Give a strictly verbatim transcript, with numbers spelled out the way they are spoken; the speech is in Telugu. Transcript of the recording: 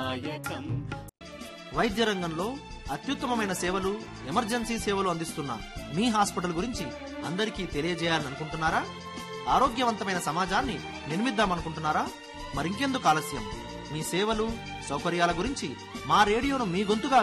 దాయకం. వైద్య రంగంలో అత్యుత్తమమైన సేవలు, ఎమర్జెన్సీ సేవలు అందిస్తున్న మీ హాస్పిటల్ గురించి అందరికీ తెలియజేయాలని అనుకుంటున్నారా? ఆరోగ్యవంతమైన సమాజాన్ని నిర్మిద్దామనుకుంటున్నారా? మరింకెందుకు ఆలస్యం? మీ సేవలు, సౌకర్యాల గురించి మా రేడియోను మీ గొంతుగా